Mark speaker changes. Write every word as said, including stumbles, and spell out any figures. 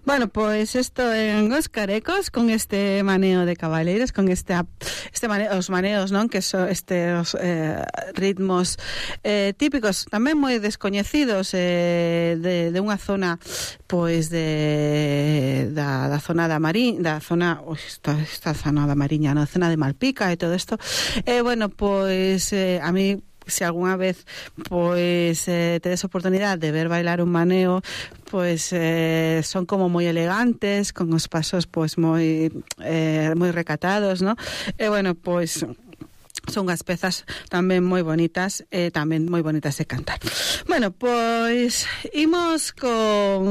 Speaker 1: Bueno, pois pues isto en Os Carecos, con este maneo de cabaleiros, con este este maneo, os maneos, non, que son estes eh, ritmos eh, típicos, tamén moi descoñecidos eh, de, de unha zona pois de da, da zona da Mariña, da zona, ui, esta, esta zona da Mariña, na zona de Malpica e todo isto. E eh, bueno, pois eh, a mí se algunha vez pois eh, tedes oportunidade de ver bailar un maneo, pois eh, son como moi elegantes, con os pasos pois moi eh, moi recatados, ¿no? E bueno, pois son unhas pezas tamén moi bonitas e tamén moi bonitas de cantar. Bueno, pois imos con